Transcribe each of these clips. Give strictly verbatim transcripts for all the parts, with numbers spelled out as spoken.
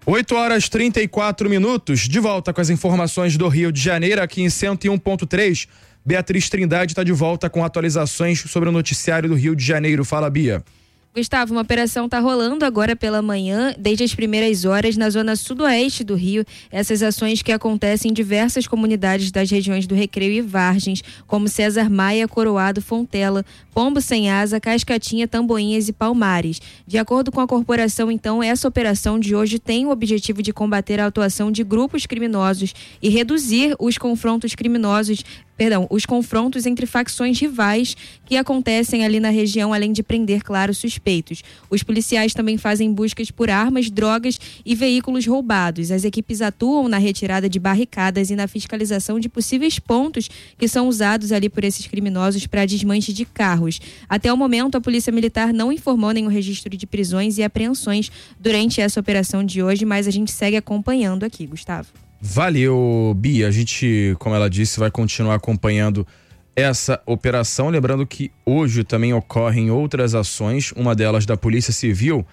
oito horas e trinta e quatro minutos, de volta com as informações do Rio de Janeiro, aqui em cento e um ponto três. Beatriz Trindade está de volta com atualizações sobre o noticiário do Rio de Janeiro. Fala, Bia. Gustavo, uma operação está rolando agora pela manhã, desde as primeiras horas, na zona sudoeste do Rio. Essas ações que acontecem em diversas comunidades das regiões do Recreio e Vargens, como César Maia, Coroado, Fontela, Pombo Sem Asa, Cascatinha, Tamboinhas e Palmares. De acordo com a corporação, então, essa operação de hoje tem o objetivo de combater a atuação de grupos criminosos e reduzir os confrontos criminosos Perdão, os confrontos entre facções rivais que acontecem ali na região, além de prender, claro, suspeitos. Os policiais também fazem buscas por armas, drogas e veículos roubados. As equipes atuam na retirada de barricadas e na fiscalização de possíveis pontos que são usados ali por esses criminosos para desmanche de carros. Até o momento, a Polícia Militar não informou nenhum registro de prisões e apreensões durante essa operação de hoje, mas a gente segue acompanhando aqui, Gustavo. Valeu, Bia. A gente, como ela disse, vai continuar acompanhando essa operação. Lembrando que hoje também ocorrem outras ações, uma delas da Polícia Civil,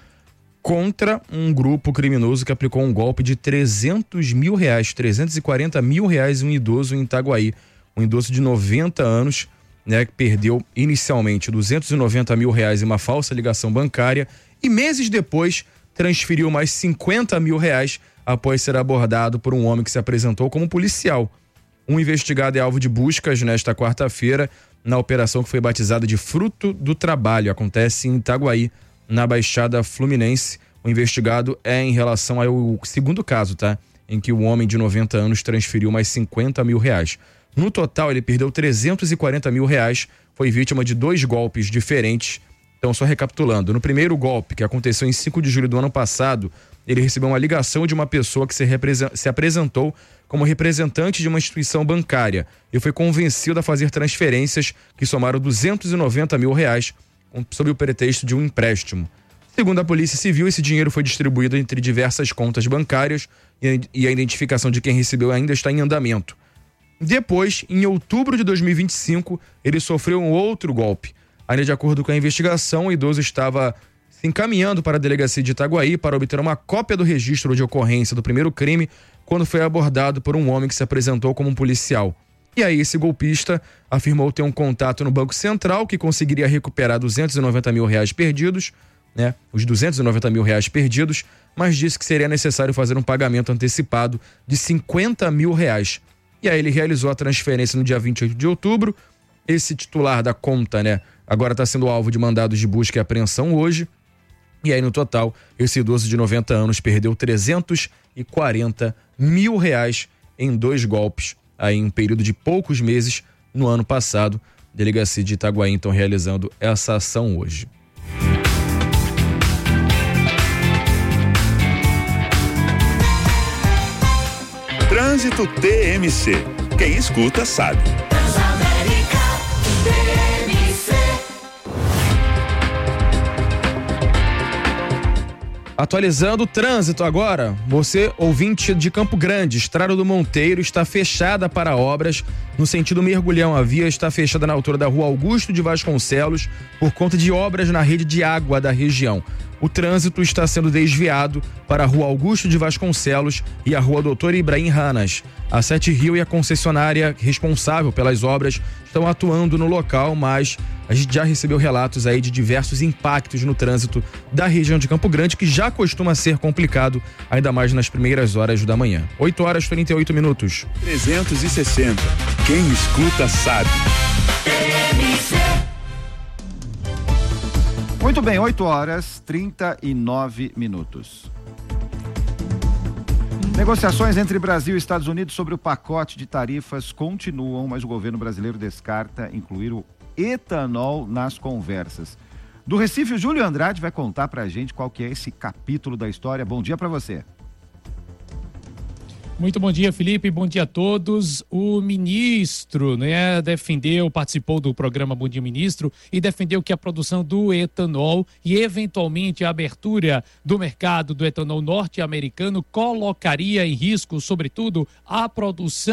contra um grupo criminoso que aplicou um golpe de trezentos mil reais, trezentos e quarenta mil reais em um idoso em Itaguaí. Um idoso de noventa anos, né, que perdeu inicialmente duzentos e noventa mil reais em uma falsa ligação bancária e meses depois transferiu mais cinquenta mil reais após ser abordado por um homem que se apresentou como policial. Um investigado é alvo de buscas nesta quarta-feira na operação que foi batizada de Fruto do Trabalho. Acontece em Itaguaí, na Baixada Fluminense. O investigado é em relação ao segundo caso, tá? Em que o homem de noventa anos transferiu mais cinquenta mil reais. No total, ele perdeu trezentos e quarenta mil reais, foi vítima de dois golpes diferentes. Então, só recapitulando, no primeiro golpe, que aconteceu em cinco de julho do ano passado, ele recebeu uma ligação de uma pessoa que se, represent... se apresentou como representante de uma instituição bancária e foi convencido a fazer transferências que somaram duzentos e noventa mil reais sob o pretexto de um empréstimo. Segundo a Polícia Civil, esse dinheiro foi distribuído entre diversas contas bancárias e a identificação de quem recebeu ainda está em andamento. Depois, em outubro de dois mil e vinte e cinco, ele sofreu um outro golpe. Ainda de acordo com a investigação, o idoso estava se encaminhando para a delegacia de Itaguaí para obter uma cópia do registro de ocorrência do primeiro crime quando foi abordado por um homem que se apresentou como um policial. E aí esse golpista afirmou ter um contato no Banco Central que conseguiria recuperar duzentos e noventa mil reais perdidos, né? Os duzentos e noventa mil reais perdidos, mas disse que seria necessário fazer um pagamento antecipado de cinquenta mil reais. E aí ele realizou a transferência no dia vinte e oito de outubro. Esse titular da conta, né, agora está sendo alvo de mandados de busca e apreensão hoje. E aí, no total, esse idoso de noventa anos perdeu trezentos e quarenta mil reais em dois golpes, aí em um período de poucos meses no ano passado. Delegacia de Itaguaí, então, realizando essa ação hoje. Trânsito T M C. Quem escuta sabe. Atualizando o trânsito agora, você, ouvinte de Campo Grande, Estrada do Monteiro está fechada para obras no sentido Mergulhão. A via está fechada na altura da Rua Augusto de Vasconcelos por conta de obras na rede de água da região. O trânsito está sendo desviado para a Rua Augusto de Vasconcelos e a Rua Doutor Ibrahim Ranas. A Sete Rio e a concessionária responsável pelas obras estão atuando no local, mas a gente já recebeu relatos aí de diversos impactos no trânsito da região de Campo Grande, que já costuma ser complicado, ainda mais nas primeiras horas da manhã. oito horas e trinta e oito minutos. trezentos e sessenta. Quem escuta sabe. Muito bem, oito horas e trinta e nove minutos. Negociações entre Brasil e Estados Unidos sobre o pacote de tarifas continuam, mas o governo brasileiro descarta incluir o etanol nas conversas. Do Recife, o Júlio Andrade vai contar pra gente qual que é esse capítulo da história. Bom dia pra você. Muito bom dia, Felipe. Bom dia a todos. O ministro, né, defendeu, participou do programa Bom Dia Ministro e defendeu que a produção do etanol e, eventualmente, a abertura do mercado do etanol norte-americano colocaria em risco, sobretudo, a produção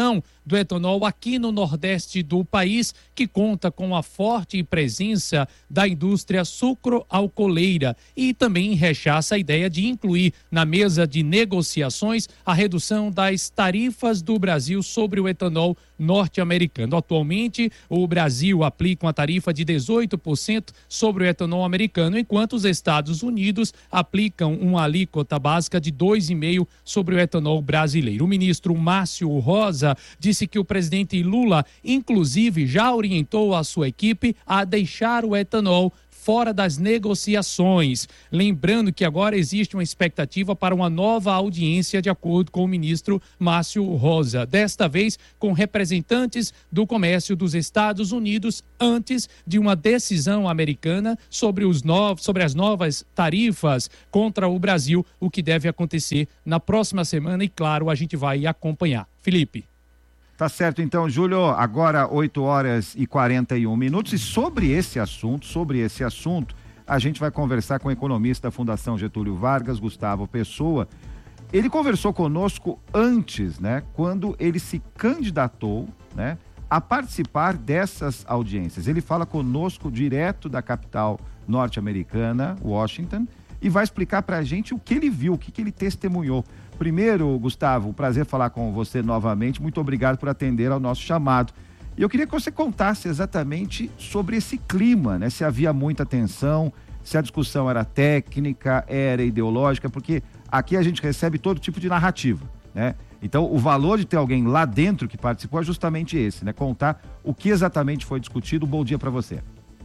do etanol aqui no nordeste do país, que conta com a forte presença da indústria sucroalcooleira, e também rechaça a ideia de incluir na mesa de negociações a redução das tarifas do Brasil sobre o etanol norte-americano. Atualmente, o Brasil aplica uma tarifa de dezoito por cento sobre o etanol americano, enquanto os Estados Unidos aplicam uma alíquota básica de dois vírgula cinco por cento sobre o etanol brasileiro. O ministro Márcio Rosa disse que o presidente Lula, inclusive, já orientou a sua equipe a deixar o etanol fora das negociações. Lembrando que agora existe uma expectativa para uma nova audiência, de acordo com o ministro Márcio Rosa. Desta vez, com representantes do comércio dos Estados Unidos, antes de uma decisão americana sobre, os novos, sobre as novas tarifas contra o Brasil, o que deve acontecer na próxima semana. E, claro, a gente vai acompanhar. Felipe. Tá certo, então, Júlio, agora oito horas e quarenta e um minutos, e sobre esse assunto, sobre esse assunto, a gente vai conversar com o economista da Fundação Getúlio Vargas, Gustavo Pessoa. Ele conversou conosco antes, né, quando ele se candidatou, né, a participar dessas audiências. Ele fala conosco direto da capital norte-americana, Washington, e vai explicar pra gente o que ele viu, o que, que ele testemunhou. Primeiro, Gustavo, prazer falar com você novamente. Muito obrigado por atender ao nosso chamado. E eu queria que você contasse exatamente sobre esse clima, né? Se havia muita tensão, se a discussão era técnica, era ideológica, porque aqui a gente recebe todo tipo de narrativa, né? Então, o valor de ter alguém lá dentro que participou é justamente esse, né? Contar o que exatamente foi discutido. Bom dia para você.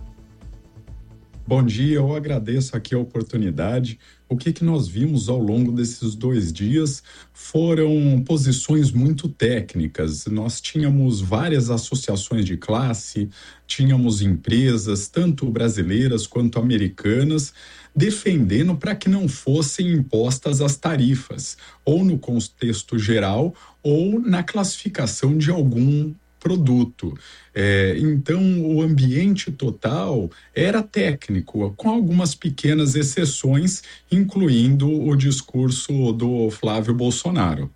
Bom dia, eu agradeço aqui a oportunidade. O que, que nós vimos ao longo desses dois dias foram posições muito técnicas. Nós tínhamos várias associações de classe, tínhamos empresas, tanto brasileiras quanto americanas, defendendo para que não fossem impostas as tarifas, ou no contexto geral, ou na classificação de algum produto. É, então, o ambiente total era técnico, com algumas pequenas exceções, incluindo o discurso do Flávio Bolsonaro.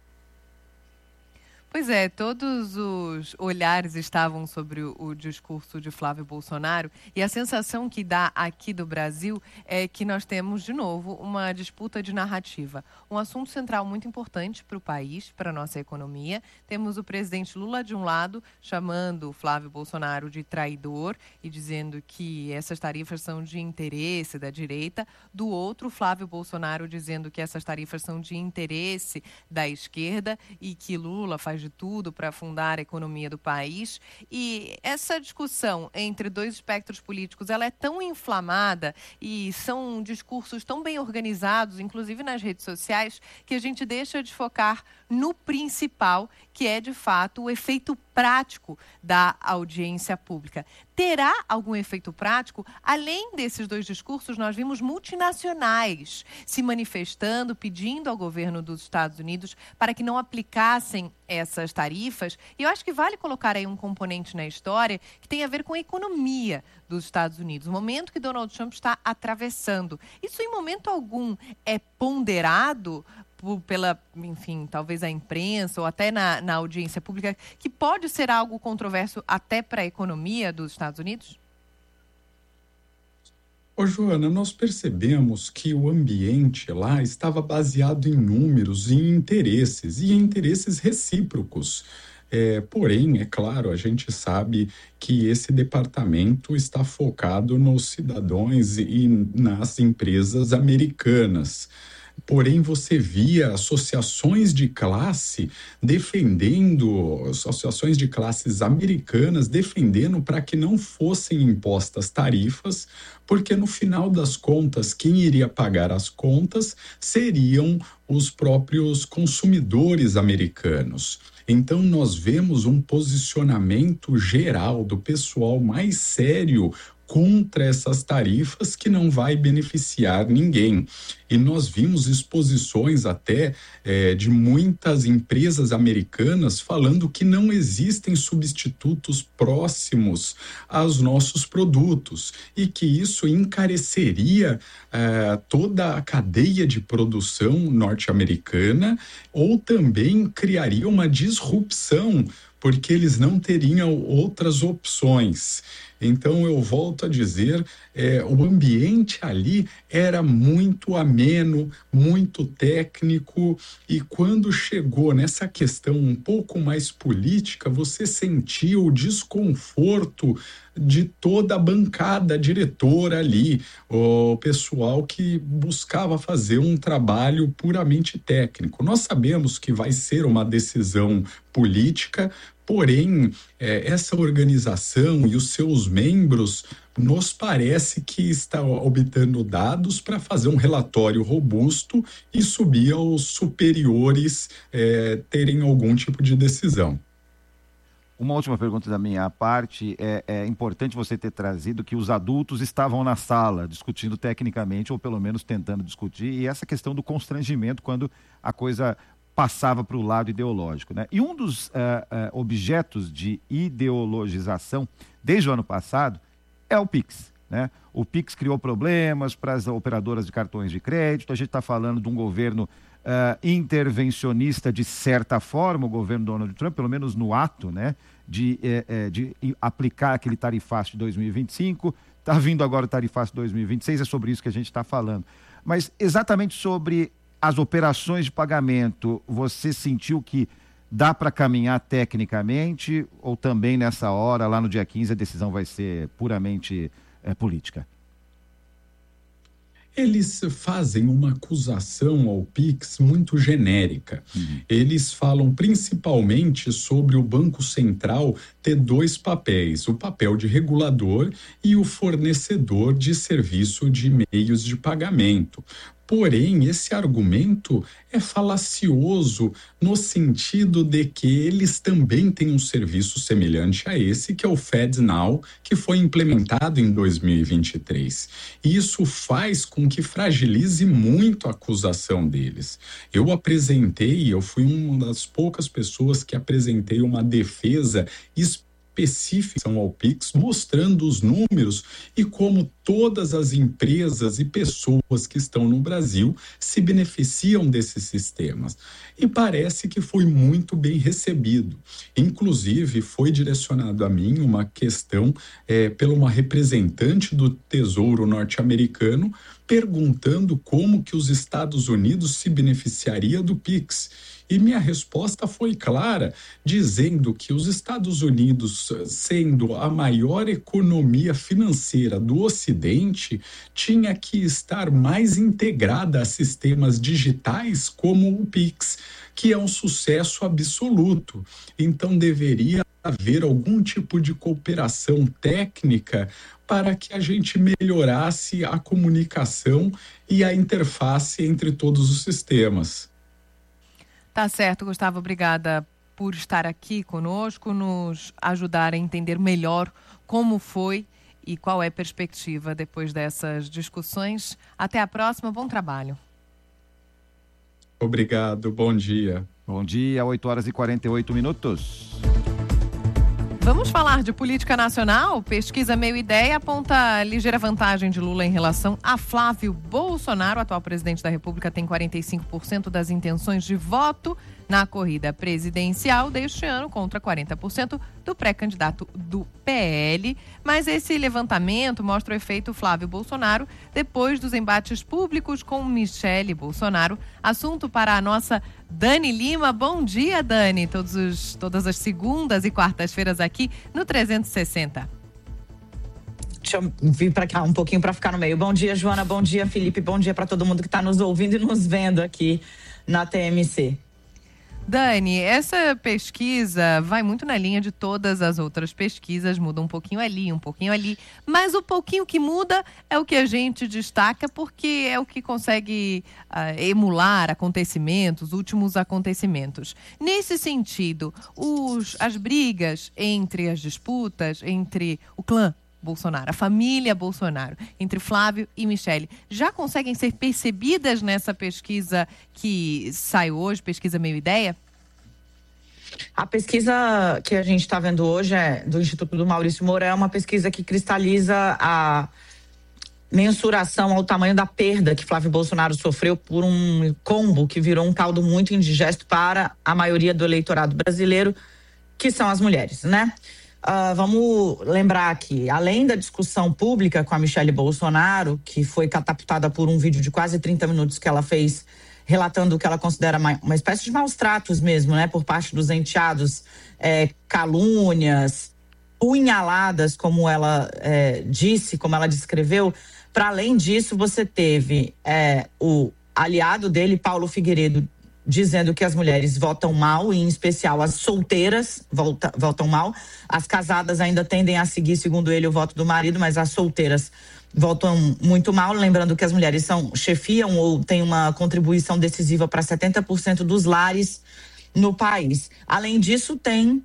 Pois é, todos os olhares estavam sobre o, o discurso de Flávio Bolsonaro, e a sensação que dá aqui do Brasil é que nós temos, de novo, uma disputa de narrativa. Um assunto central muito importante para o país, para a nossa economia. Temos o presidente Lula, de um lado, chamando Flávio Bolsonaro de traidor e dizendo que essas tarifas são de interesse da direita. Do outro, Flávio Bolsonaro dizendo que essas tarifas são de interesse da esquerda e que Lula faz de tudo para afundar a economia do país. E essa discussão entre dois espectros políticos, ela é tão inflamada e são discursos tão bem organizados, inclusive nas redes sociais, que a gente deixa de focar no principal, que é, de fato, o efeito prático da audiência pública. Terá algum efeito prático? Além desses dois discursos, nós vimos multinacionais se manifestando, pedindo ao governo dos Estados Unidos para que não aplicassem essas tarifas. E eu acho que vale colocar aí um componente na história que tem a ver com a economia dos Estados Unidos, o momento que Donald Trump está atravessando. Isso, em momento algum, é ponderado pela, enfim, talvez a imprensa ou até na, na audiência pública, que pode ser algo controverso até para a economia dos Estados Unidos? Ô, Joana, nós percebemos que o ambiente lá estava baseado em números e em interesses, e em interesses recíprocos. É, porém, é claro, a gente sabe que esse departamento está focado nos cidadãos e nas empresas americanas. Porém, você via associações de classe defendendo, associações de classes americanas defendendo para que não fossem impostas tarifas, porque no final das contas, quem iria pagar as contas seriam os próprios consumidores americanos. Então, nós vemos um posicionamento geral do pessoal mais sério contra essas tarifas, que não vai beneficiar ninguém. E nós vimos exposições até é, de muitas empresas americanas falando que não existem substitutos próximos aos nossos produtos e que isso encareceria é, toda a cadeia de produção norte-americana, ou também criaria uma disrupção porque eles não teriam outras opções. Então, eu volto a dizer, é, o ambiente ali era muito ameno, muito técnico, e quando chegou nessa questão um pouco mais política, você sentia o desconforto de toda a bancada diretora ali, o pessoal que buscava fazer um trabalho puramente técnico. Nós sabemos que vai ser uma decisão política, porém, é, essa organização e os seus membros nos parece que está obtendo dados para fazer um relatório robusto e subir aos superiores é, terem algum tipo de decisão. Uma última pergunta da minha parte. É, é importante você ter trazido que os adultos estavam na sala discutindo tecnicamente, ou pelo menos tentando discutir, e essa questão do constrangimento quando a coisa passava para o lado ideológico, né? E um dos uh, uh, objetos de ideologização desde o ano passado é o Pix, né? O Pix criou problemas para as operadoras de cartões de crédito. A gente está falando de um governo uh, intervencionista de certa forma, o governo Donald Trump, pelo menos no ato, né? De, eh, eh, de aplicar aquele tarifaço de dois mil e vinte e cinco. Está vindo agora o tarifaço de dois mil e vinte e seis, é sobre isso que a gente está falando. Mas exatamente sobre as operações de pagamento, você sentiu que dá para caminhar tecnicamente, ou também nessa hora, lá no dia quinze, a decisão vai ser puramente é, política? Eles fazem uma acusação ao Pix muito genérica. Uhum. Eles falam principalmente sobre o Banco Central ter dois papéis, o papel de regulador e o fornecedor de serviço de meios de pagamento. Porém, esse argumento é falacioso no sentido de que eles também têm um serviço semelhante a esse, que é o FedNow, que foi implementado em dois mil e vinte e três. E isso faz com que fragilize muito a acusação deles. Eu apresentei, eu fui uma das poucas pessoas que apresentei uma defesa específica específica ao Pix, mostrando os números e como todas as empresas e pessoas que estão no Brasil se beneficiam desses sistemas. E parece que foi muito bem recebido. Inclusive, foi direcionado a mim uma questão é, pela uma representante do Tesouro norte-americano, perguntando como que os Estados Unidos se beneficiaria do Pix. E minha resposta foi clara, dizendo que os Estados Unidos, sendo a maior economia financeira do Ocidente, tinha que estar mais integrada a sistemas digitais como o Pix, que é um sucesso absoluto. Então deveria haver algum tipo de cooperação técnica para que a gente melhorasse a comunicação e a interface entre todos os sistemas. Tá certo, Gustavo, obrigada por estar aqui conosco, nos ajudar a entender melhor como foi e qual é a perspectiva depois dessas discussões. Até a próxima, bom trabalho. Obrigado, bom dia. Bom dia, oito horas e quarenta e oito minutos. Vamos falar de política nacional? Pesquisa Meio Ideia aponta ligeira vantagem de Lula em relação a Flávio Bolsonaro. O atual presidente da República tem quarenta e cinco por cento das intenções de voto na corrida presidencial deste ano, contra quarenta por cento do pré-candidato do P L. Mas esse levantamento mostra o efeito Flávio Bolsonaro depois dos embates públicos com Michele Bolsonaro. Assunto para a nossa Dani Lima. Bom dia, Dani. Todos os, todas as segundas e quartas-feiras aqui no trezentos e sessenta. Deixa eu vir para cá um pouquinho para ficar no meio. Bom dia, Joana. Bom dia, Felipe. Bom dia para todo mundo que está nos ouvindo e nos vendo aqui na T M C. Dani, essa pesquisa vai muito na linha de todas as outras pesquisas, muda um pouquinho ali, um pouquinho ali, mas o pouquinho que muda é o que a gente destaca, porque é o que consegue uh, emular acontecimentos, últimos acontecimentos. Nesse sentido, os, as brigas entre as disputas, entre o clã Bolsonaro, a família Bolsonaro, entre Flávio e Michele, já conseguem ser percebidas nessa pesquisa que sai hoje, pesquisa Meio Ideia? A pesquisa que a gente está vendo hoje é do Instituto do Maurício Moura, é uma pesquisa que cristaliza a mensuração ao tamanho da perda que Flávio Bolsonaro sofreu por um combo que virou um caldo muito indigesto para a maioria do eleitorado brasileiro, que são as mulheres, né? Uh, vamos lembrar aqui, além da discussão pública com a Michele Bolsonaro, que foi catapultada por um vídeo de quase trinta minutos que ela fez, relatando o que ela considera uma, uma espécie de maus tratos mesmo, né? Por parte dos enteados, é, calúnias, punhaladas, como ela é, disse, como ela descreveu. Para além disso, você teve é, o aliado dele, Paulo Figueiredo, dizendo que as mulheres votam mal, em especial as solteiras volta, votam mal. As casadas ainda tendem a seguir, segundo ele, o voto do marido, mas as solteiras votam muito mal. Lembrando que as mulheres são, chefiam ou têm uma contribuição decisiva para setenta por cento dos lares no país. Além disso, tem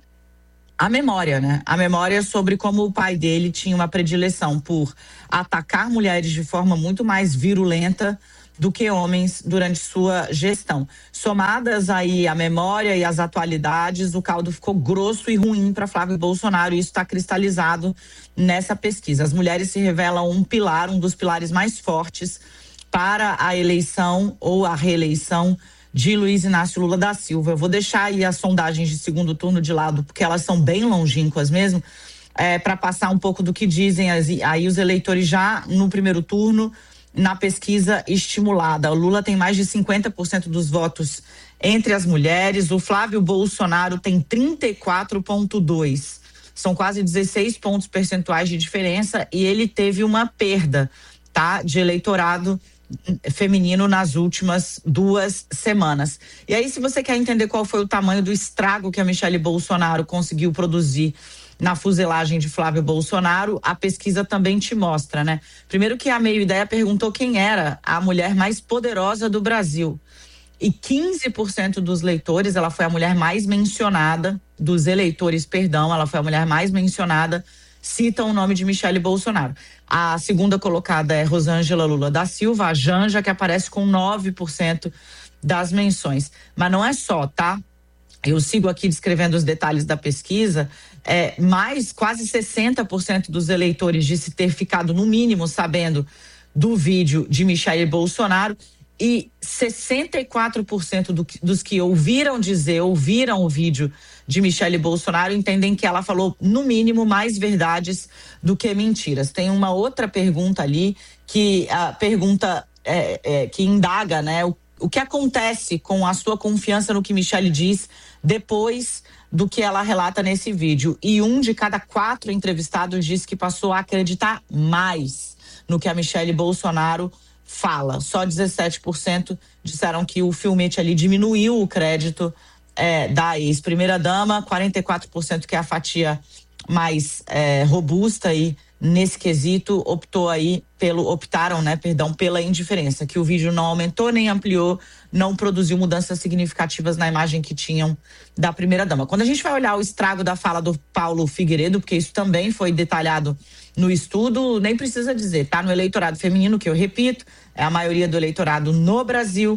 a memória, né? A memória sobre como o pai dele tinha uma predileção por atacar mulheres de forma muito mais virulenta do que homens durante sua gestão. Somadas aí a memória e as atualidades, o caldo ficou grosso e ruim para Flávio Bolsonaro, e isso está cristalizado nessa pesquisa. As mulheres se revelam um pilar, um dos pilares mais fortes para a eleição ou a reeleição de Luiz Inácio Lula da Silva. Eu vou deixar aí as sondagens de segundo turno de lado, porque elas são bem longínquas mesmo, é, para passar um pouco do que dizem as, aí os eleitores já no primeiro turno, na pesquisa estimulada. O Lula tem mais de cinquenta por cento dos votos entre as mulheres, o Flávio Bolsonaro tem trinta e quatro vírgula dois. São quase dezesseis pontos percentuais de diferença, e ele teve uma perda, tá, de eleitorado feminino nas últimas duas semanas. E aí, se você quer entender qual foi o tamanho do estrago que a Michele Bolsonaro conseguiu produzir na fuselagem de Flávio Bolsonaro, a pesquisa também te mostra, né? Primeiro que a Meio Ideia perguntou quem era a mulher mais poderosa do Brasil. E quinze por cento dos leitores, ela foi a mulher mais mencionada, dos eleitores, perdão, ela foi a mulher mais mencionada, citam o nome de Michele Bolsonaro. A segunda colocada é Rosângela Lula da Silva, a Janja, que aparece com nove por cento das menções. Mas não é só, tá? Eu sigo aqui descrevendo os detalhes da pesquisa. É, mais quase sessenta por cento dos eleitores disse ter ficado, no mínimo, sabendo do vídeo de Michele Bolsonaro, e sessenta e quatro por cento do, dos que ouviram dizer, ouviram o vídeo de Michele Bolsonaro, entendem que ela falou, no mínimo, mais verdades do que mentiras. Tem uma outra pergunta ali, que a pergunta é, é, que indaga, né, o, o que acontece com a sua confiança no que Michele diz depois do que ela relata nesse vídeo. E um de cada quatro entrevistados disse que passou a acreditar mais no que a Michele Bolsonaro fala. Só dezessete por cento disseram que o filmete ali diminuiu o crédito é, da ex-primeira-dama, quarenta e quatro por cento, que é a fatia mais é, robusta aí nesse quesito, optou aí pelo, optaram, né, perdão, pela indiferença, que o vídeo não aumentou nem ampliou, não produziu mudanças significativas na imagem que tinham da primeira-dama. Quando a gente vai olhar o estrago da fala do Paulo Figueiredo, porque isso também foi detalhado no estudo, nem precisa dizer, tá no eleitorado feminino, que eu repito, é a maioria do eleitorado no Brasil,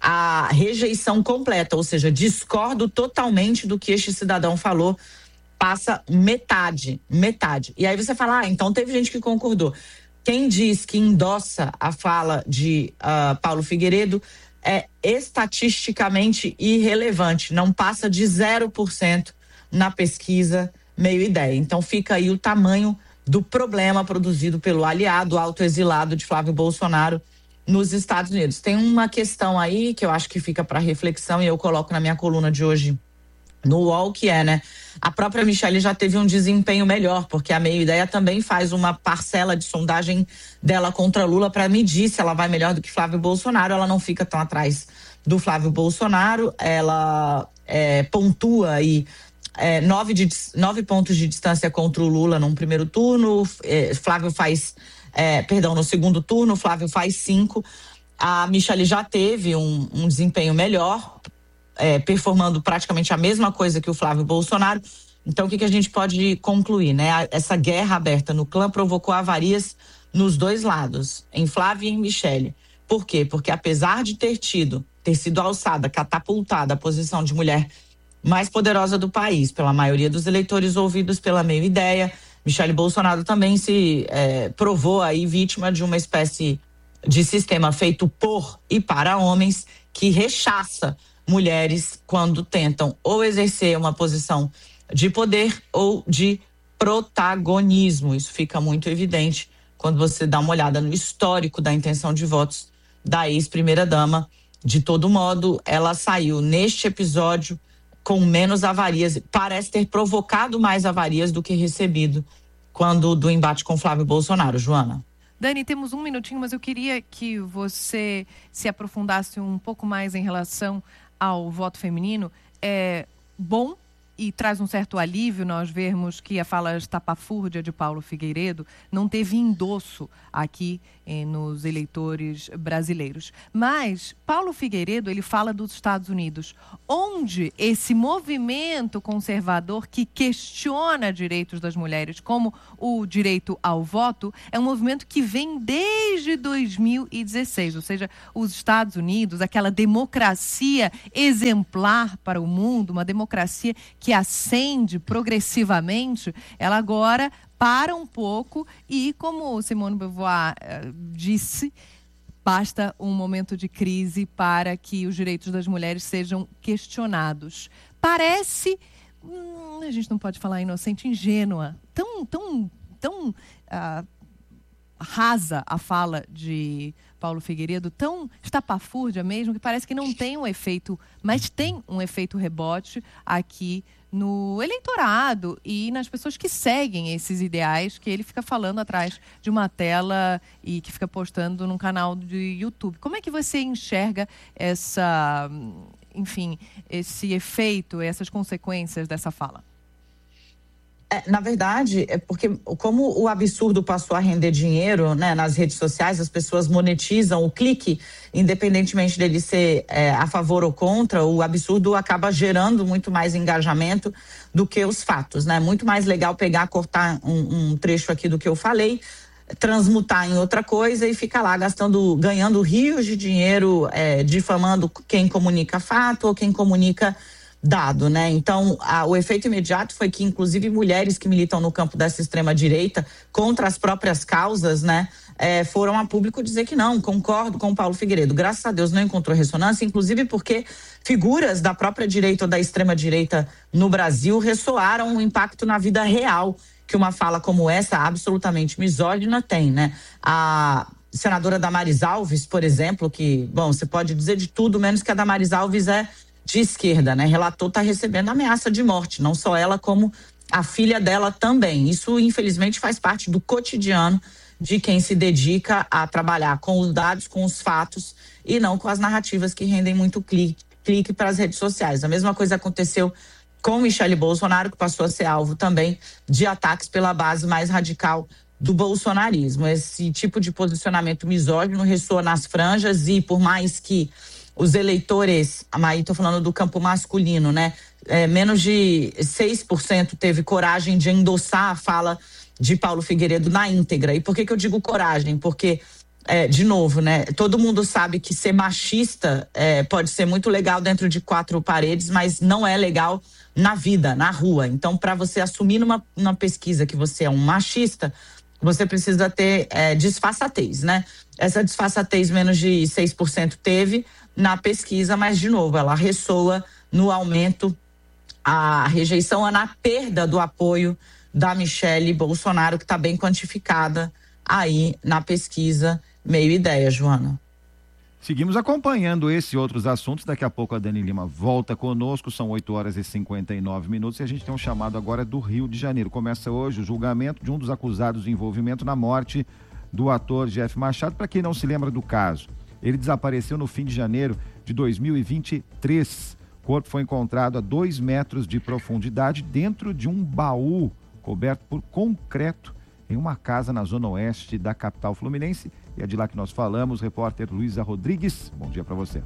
a rejeição completa, ou seja, discordo totalmente do que este cidadão falou, passa metade, metade. E aí você fala, ah, então teve gente que concordou. Quem diz que endossa a fala de uh, Paulo Figueiredo é estatisticamente irrelevante, não passa de zero por cento na pesquisa Meio Ideia. Então fica aí o tamanho do problema produzido pelo aliado autoexilado de Flávio Bolsonaro nos Estados Unidos. Tem uma questão aí que eu acho que fica para reflexão, e eu coloco na minha coluna de hoje no U O L, que é, né? A própria Michele já teve um desempenho melhor, porque a Meio Ideia também faz uma parcela de sondagem dela contra Lula para medir se ela vai melhor do que Flávio Bolsonaro. Ela não fica tão atrás do Flávio Bolsonaro, ela é, pontua aí é, nove, de, nove pontos de distância contra o Lula num primeiro turno, é, Flávio faz, é, perdão, no segundo turno, Flávio faz cinco. A Michele já teve um, um desempenho melhor, É, performando praticamente a mesma coisa que o Flávio Bolsonaro. Então, o que, que a gente pode concluir, né? Essa guerra aberta no clã provocou avarias nos dois lados, em Flávio e em Michele. Por quê? Porque apesar de ter tido, ter sido alçada, catapultada a posição de mulher mais poderosa do país, pela maioria dos eleitores ouvidos pela Meio Ideia, Michele Bolsonaro também se é, provou aí vítima de uma espécie de sistema feito por e para homens que rechaça mulheres quando tentam ou exercer uma posição de poder ou de protagonismo. Isso fica muito evidente quando você dá uma olhada no histórico da intenção de votos da ex-primeira-dama. De todo modo, ela saiu neste episódio com menos avarias, parece ter provocado mais avarias do que recebido quando do embate com Flávio Bolsonaro. Joana. Dani, temos um minutinho, mas eu queria que você se aprofundasse um pouco mais em relação ao voto feminino. É bom e traz um certo alívio nós vermos que a fala estapafúrdia de Paulo Figueiredo não teve endosso aqui eh, nos eleitores brasileiros. Mas Paulo Figueiredo, ele fala dos Estados Unidos, onde esse movimento conservador que questiona direitos das mulheres, como o direito ao voto, é um movimento que vem desde dois mil e dezesseis, ou seja, os Estados Unidos, aquela democracia exemplar para o mundo, uma democracia que ascende progressivamente, ela agora para um pouco e, como Simone de Beauvoir uh, disse, basta um momento de crise para que os direitos das mulheres sejam questionados. Parece, hum, a gente não pode falar inocente, ingênua, tão, tão, tão uh, rasa a fala de Paulo Figueiredo, tão estapafúrdia mesmo, que parece que não tem um efeito, mas tem um efeito rebote aqui no eleitorado e nas pessoas que seguem esses ideais que ele fica falando atrás de uma tela e que fica postando num canal de YouTube. Como é que você enxerga essa, enfim, esse efeito, essas consequências dessa fala? É, na verdade, é porque como o absurdo passou a render dinheiro, né, nas redes sociais, as pessoas monetizam o clique, independentemente dele ser é, a favor ou contra, o absurdo acaba gerando muito mais engajamento do que os fatos, né? Muito mais legal pegar, cortar um, um trecho aqui do que eu falei, transmutar em outra coisa e ficar lá gastando, ganhando rios de dinheiro, é, difamando quem comunica fato ou quem comunica dado, né? Então, a, o efeito imediato foi que, inclusive, mulheres que militam no campo dessa extrema-direita contra as próprias causas, né, é, foram a público dizer que não, concordo com o Paulo Figueiredo. Graças a Deus não encontrou ressonância, inclusive porque figuras da própria direita ou da extrema-direita no Brasil ressoaram um impacto na vida real que uma fala como essa, absolutamente misógina, tem, né? A senadora Damares Alves, por exemplo, que, bom, você pode dizer de tudo, menos que a Damares Alves é de esquerda, né? Relator está recebendo ameaça de morte, não só ela, como a filha dela também. Isso, infelizmente, faz parte do cotidiano de quem se dedica a trabalhar com os dados, com os fatos e não com as narrativas que rendem muito clique, clique para as redes sociais. A mesma coisa aconteceu com Michele Bolsonaro, que passou a ser alvo também de ataques pela base mais radical do bolsonarismo. Esse tipo de posicionamento misógino ressoa nas franjas e, por mais que os eleitores, aí estou falando do campo masculino, né? É, menos de seis por cento teve coragem de endossar a fala de Paulo Figueiredo na íntegra. E por que que eu digo coragem? Porque, é, de novo, né? Todo mundo sabe que ser machista é, pode ser muito legal dentro de quatro paredes, mas não é legal na vida, na rua. Então, para você assumir numa, numa pesquisa que você é um machista, você precisa ter é, disfarçatez, né? Essa disfarçatez menos de seis por cento teve na pesquisa, mas, de novo, ela ressoa no aumento, a rejeição, na perda do apoio da Michele Bolsonaro, que está bem quantificada aí na pesquisa Meio Ideia, Joana. Seguimos acompanhando esse e outros assuntos. Daqui a pouco a Dani Lima volta conosco. São oito horas e cinquenta e nove minutos e a gente tem um chamado agora do Rio de Janeiro. Começa hoje o julgamento de um dos acusados de envolvimento na morte do ator Jeff Machado. Para quem não se lembra do caso, ele desapareceu no fim de janeiro de dois mil e vinte e três. O corpo foi encontrado a dois metros de profundidade dentro de um baú coberto por concreto em uma casa na zona oeste da capital fluminense. E é de lá que nós falamos, repórter Luísa Rodrigues. Bom dia para você.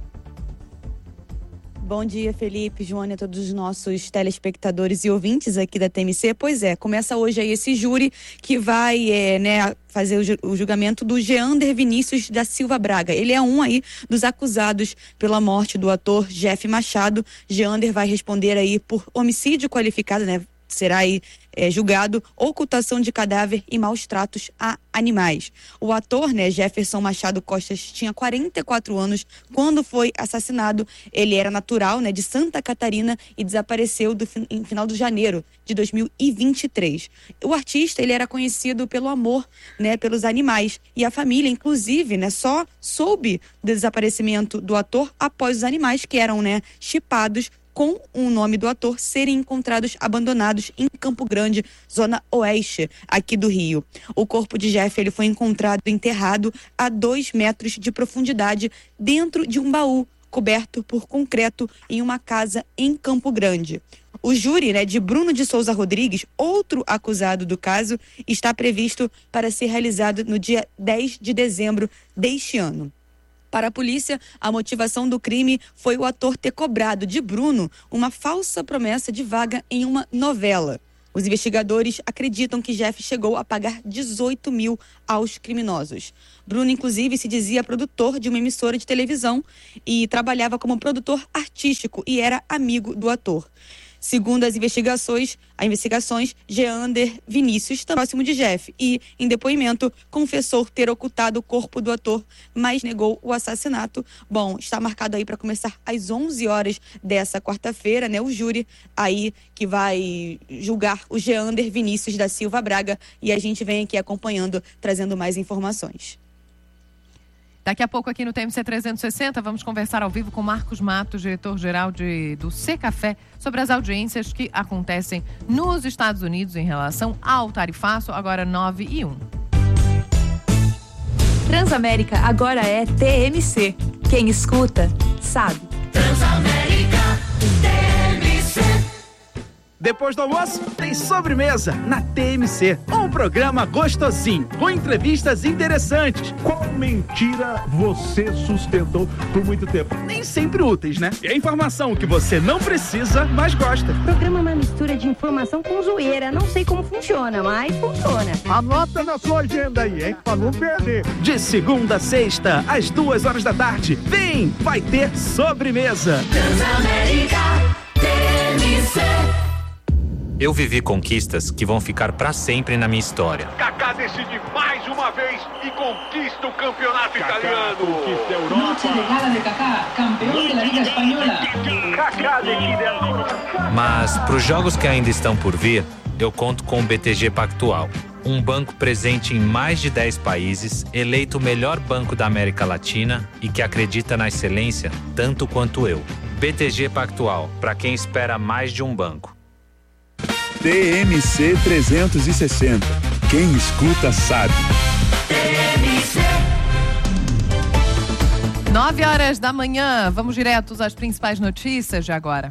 Bom dia, Felipe, Joana, a todos os nossos telespectadores e ouvintes aqui da T M C. Pois é, começa hoje aí esse júri que vai é, né, fazer o julgamento do Jeander Vinícius da Silva Braga. Ele é um aí dos acusados pela morte do ator Jeff Machado. Jeander vai responder aí por homicídio qualificado, né? será aí é, julgado ocultação de cadáver e maus tratos a animais. O ator, né, Jefferson Machado Costas, tinha quarenta e quatro anos quando foi assassinado. Ele era natural, né, de Santa Catarina e desapareceu do, em final de janeiro de dois mil e vinte e três. O artista, ele era conhecido pelo amor, né, pelos animais, e a família, inclusive, né, só soube do desaparecimento do ator após os animais que eram, né, chipados com o nome do ator serem encontrados abandonados em Campo Grande, zona oeste aqui do Rio. O corpo de Jeff ele foi encontrado enterrado a dois metros de profundidade dentro de um baú coberto por concreto em uma casa em Campo Grande. O júri, né, de Bruno de Souza Rodrigues, outro acusado do caso, está previsto para ser realizado no dia dez de dezembro deste ano. Para a polícia, a motivação do crime foi o ator ter cobrado de Bruno uma falsa promessa de vaga em uma novela. Os investigadores acreditam que Jeff chegou a pagar dezoito mil aos criminosos. Bruno, inclusive, se dizia produtor de uma emissora de televisão e trabalhava como produtor artístico e era amigo do ator. Segundo as investigações, as investigações, Geander Vinícius está próximo de Jeff e, em depoimento, confessou ter ocultado o corpo do ator, mas negou o assassinato. Bom, está marcado aí para começar às onze horas dessa quarta-feira, né? O júri aí que vai julgar o Geander Vinícius da Silva Braga e a gente vem aqui acompanhando, trazendo mais informações. Daqui a pouco aqui no T M C trezentos e sessenta vamos conversar ao vivo com Marcos Matos, diretor-geral de, do Secafé, sobre as audiências que acontecem nos Estados Unidos em relação ao tarifaço, agora nove e um. Transamérica agora é T M C. Quem escuta, sabe. Transamérica, T M C. Depois do almoço, tem sobremesa na T M C. Um programa gostosinho, com entrevistas interessantes. Qual mentira você sustentou por muito tempo? Nem sempre úteis, né? É informação que você não precisa, mas gosta. O programa é uma mistura de informação com zoeira. Não sei como funciona, mas funciona. Anota na sua agenda aí, hein? Pra não perder. De segunda a sexta, às duas horas da tarde. Vem, vai ter sobremesa. Transamérica, T M C. Eu vivi conquistas que vão ficar pra sempre na minha história. Kaká decide mais uma vez e conquista o campeonato Kaká italiano. Conquista a Europa. Noche de gala de Kaká, campeão da Liga Espanhola. Kaká decide ancora. Mas pros jogos que ainda estão por vir, eu conto com o B T G Pactual. Um banco presente em mais de dez países, eleito o melhor banco da América Latina e que acredita na excelência tanto quanto eu. B T G Pactual, para quem espera mais de um banco. T M C trezentos e sessenta. Quem escuta sabe. nove horas da manhã, vamos diretos às principais notícias de agora.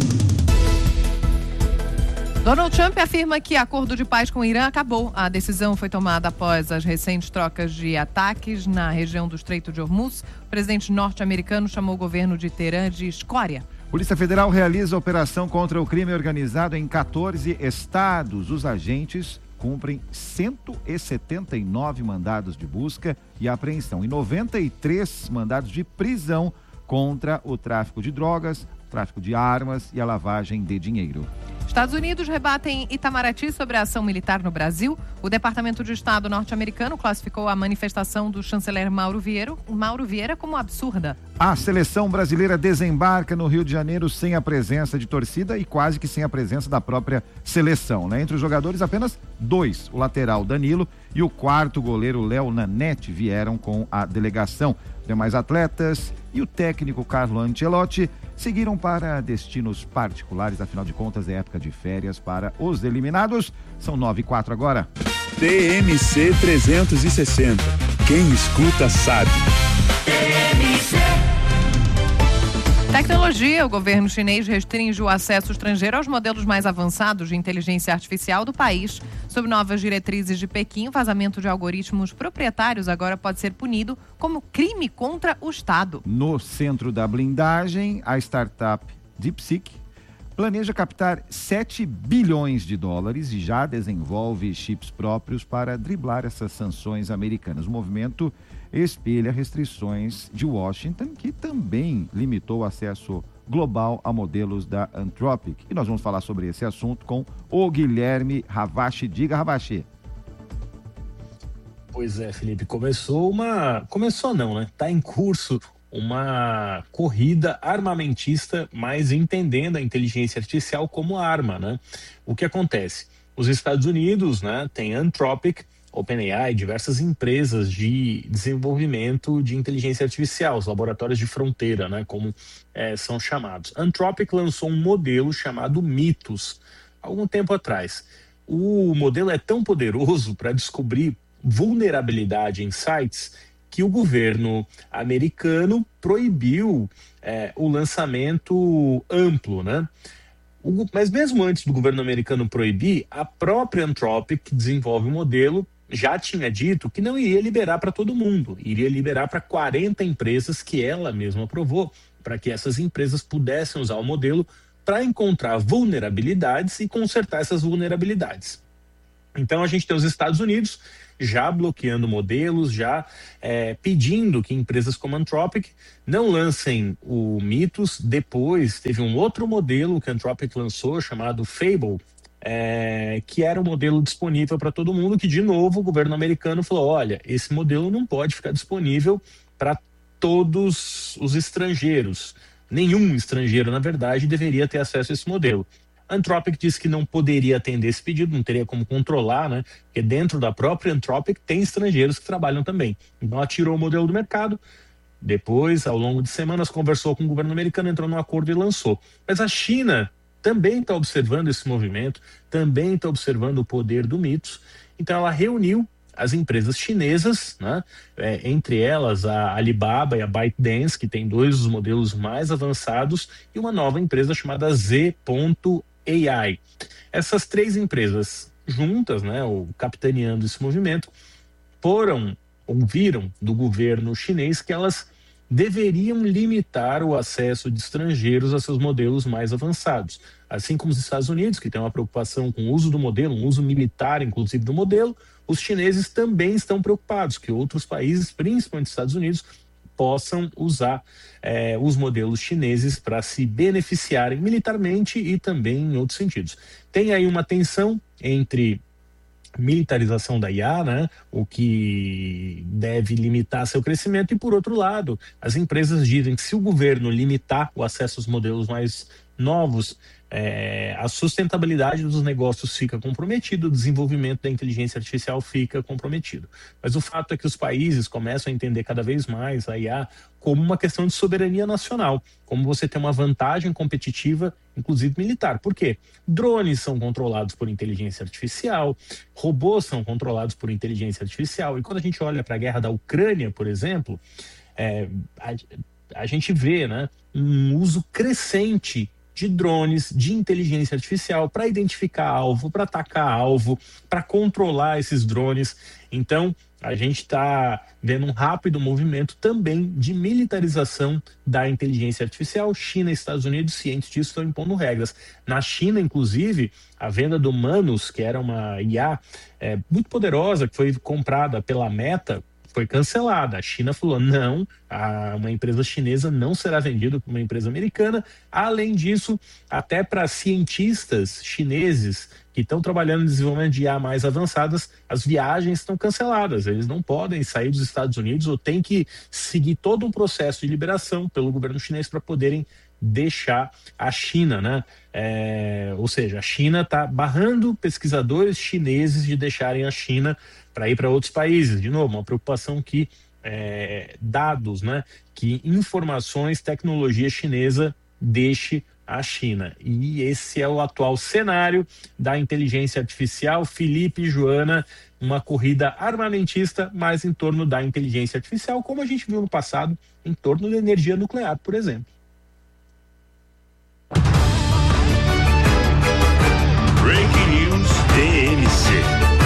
Donald Trump afirma que acordo de paz com o Irã acabou. A decisão foi tomada após as recentes trocas de ataques na região do Estreito de Hormuz. O presidente norte-americano chamou o governo de Teherã de escória. Polícia Federal realiza operação contra o crime organizado em quatorze estados. Os agentes cumprem cento e setenta e nove mandados de busca e apreensão e noventa e três mandados de prisão contra o tráfico de drogas, tráfico de armas e a lavagem de dinheiro. Estados Unidos rebatem Itamaraty sobre a ação militar no Brasil. O Departamento de Estado norte-americano classificou a manifestação do chanceler Mauro Vieira, Mauro Vieira como absurda. A seleção brasileira desembarca no Rio de Janeiro sem a presença de torcida e quase que sem a presença da própria seleção, né? Entre os jogadores, apenas dois, o lateral Danilo e o quarto goleiro Léo Nanete, vieram com a delegação. Demais atletas e o técnico Carlo Ancelotti seguiram para destinos particulares, afinal de contas é época de férias para os eliminados. São nove e quatro agora. T M C trezentos e sessenta. Quem escuta sabe. T M C. Tecnologia. O governo chinês restringe o acesso estrangeiro aos modelos mais avançados de inteligência artificial do país. Sob novas diretrizes de Pequim, o vazamento de algoritmos proprietários agora pode ser punido como crime contra o Estado. No centro da blindagem, a startup DeepSeek planeja captar sete bilhões de dólares e já desenvolve chips próprios para driblar essas sanções americanas. O movimento espelha restrições de Washington, que também limitou o acesso global a modelos da Anthropic. E nós vamos falar sobre esse assunto com o Guilherme Ravache. Diga, Ravache. Pois é, Felipe, começou uma... Começou não, né? Está em curso uma corrida armamentista, mas entendendo a inteligência artificial como arma, né? O que acontece? Os Estados Unidos, né, tem Anthropic, OpenAI, diversas empresas de desenvolvimento de inteligência artificial, os laboratórios de fronteira, né, como é, são chamados. Anthropic lançou um modelo chamado Mythos, algum tempo atrás. O modelo é tão poderoso para descobrir vulnerabilidade em sites que o governo americano proibiu é, o lançamento amplo, né? O, mas mesmo antes do governo americano proibir, a própria Anthropic, que desenvolve o modelo, já tinha dito que não iria liberar para todo mundo, iria liberar para quarenta empresas que ela mesma aprovou, para que essas empresas pudessem usar o modelo para encontrar vulnerabilidades e consertar essas vulnerabilidades. Então a gente tem os Estados Unidos já bloqueando modelos, já é, pedindo que empresas como a Anthropic não lancem o Mythos. Depois teve um outro modelo que a Anthropic lançou, chamado Fable, é, que era um modelo disponível para todo mundo, que de novo o governo americano falou, olha, esse modelo não pode ficar disponível para todos os estrangeiros. Nenhum estrangeiro, na verdade, deveria ter acesso a esse modelo. A Anthropic disse que não poderia atender esse pedido, não teria como controlar, né? Porque dentro da própria Anthropic tem estrangeiros que trabalham também. Então ela tirou o modelo do mercado. Depois, ao longo de semanas, conversou com o governo americano, entrou num acordo e lançou. Mas a China também está observando esse movimento, também está observando o poder do Mythos. Então ela reuniu as empresas chinesas, né? É, entre elas a Alibaba e a ByteDance, que tem dois dos modelos mais avançados, e uma nova empresa chamada Z ponto A I. Essas três empresas juntas, né, ou capitaneando esse movimento, foram, ouviram do governo chinês que elas deveriam limitar o acesso de estrangeiros a seus modelos mais avançados. Assim como os Estados Unidos, que tem uma preocupação com o uso do modelo, um uso militar, inclusive, do modelo, os chineses também estão preocupados que outros países, principalmente os Estados Unidos, possam usar eh, os modelos chineses para se beneficiarem militarmente e também em outros sentidos. Tem aí uma tensão entre militarização da I A, né, o que deve limitar seu crescimento, e por outro lado, as empresas dizem que se o governo limitar o acesso aos modelos mais novos, é, a sustentabilidade dos negócios fica comprometida, o desenvolvimento da inteligência artificial fica comprometido. Mas o fato é que os países começam a entender cada vez mais a I A como uma questão de soberania nacional, como você tem uma vantagem competitiva, inclusive militar. Por quê? Drones são controlados por inteligência artificial, robôs são controlados por inteligência artificial, e quando a gente olha para a guerra da Ucrânia, por exemplo, é, a, a gente vê, né, um uso crescente de drones, de inteligência artificial para identificar alvo, para atacar alvo, para controlar esses drones. Então, a gente está vendo um rápido movimento também de militarização da inteligência artificial. China e Estados Unidos, cientes disso, estão impondo regras. Na China, inclusive, a venda do Manus, que era uma I A é, muito poderosa, que foi comprada pela Meta, foi cancelada. A China falou, não, a, uma empresa chinesa não será vendida por uma empresa americana. Além disso, até para cientistas chineses que estão trabalhando em desenvolvimento de I A mais avançadas, as viagens estão canceladas. Eles não podem sair dos Estados Unidos ou têm que seguir todo um processo de liberação pelo governo chinês para poderem deixar a China, né? É, ou seja, a China está barrando pesquisadores chineses de deixarem a China para ir para outros países. De novo, uma preocupação que é, dados, né? Que informações, tecnologia chinesa deixe a China. E esse é o atual cenário da inteligência artificial. Felipe e Joana, uma corrida armamentista, mas em torno da inteligência artificial, como a gente viu no passado, em torno da energia nuclear, por exemplo. Breaking News T M C.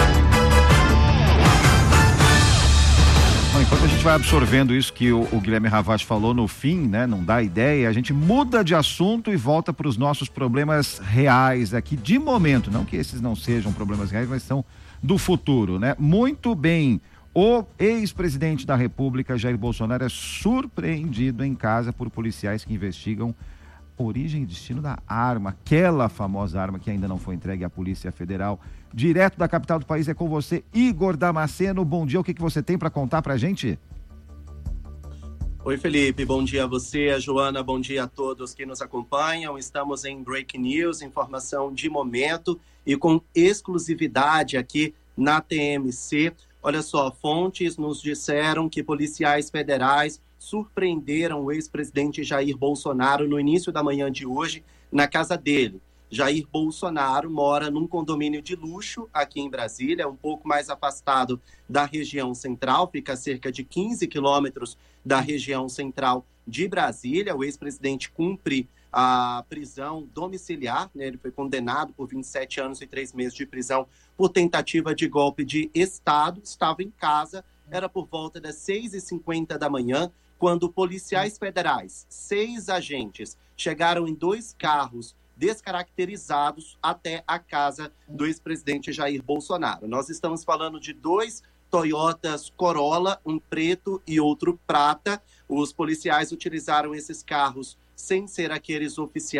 Bom, enquanto a gente vai absorvendo isso que o, o Guilherme Ravache falou no fim, né? Não dá ideia, a gente muda de assunto e volta para os nossos problemas reais aqui de momento. Não que esses não sejam problemas reais, mas são do futuro, né? Muito bem. O ex-presidente da República, Jair Bolsonaro, é surpreendido em casa por policiais que investigam origem e destino da arma, aquela famosa arma que ainda não foi entregue à Polícia Federal. Direto da capital do país é com você, Igor Damasceno. Bom dia, o que, que você tem para contar pra gente? Oi, Felipe, bom dia a você, a Joana, bom dia a todos que nos acompanham. Estamos em Breaking News, informação de momento e com exclusividade aqui na T M C. Olha só, fontes nos disseram que policiais federais surpreenderam o ex-presidente Jair Bolsonaro no início da manhã de hoje na casa dele. Jair Bolsonaro mora num condomínio de luxo aqui em Brasília, um pouco mais afastado da região central, fica a cerca de quinze quilômetros da região central de Brasília. O ex-presidente cumpre a prisão domiciliar, né? Ele foi condenado por vinte e sete anos e três meses de prisão por tentativa de golpe de Estado, estava em casa, era por volta das seis e cinquenta da manhã, quando policiais federais, seis agentes, chegaram em dois carros descaracterizados até a casa do ex-presidente Jair Bolsonaro. Nós estamos falando de dois Toyotas Corolla, um preto e outro prata. Os policiais utilizaram esses carros sem ser aqueles oficiais